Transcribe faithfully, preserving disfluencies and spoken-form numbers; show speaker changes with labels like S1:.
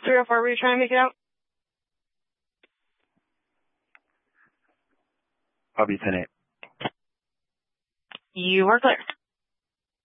S1: three oh four, were you trying to make it out?
S2: Copy, ten eight.
S1: You are clear.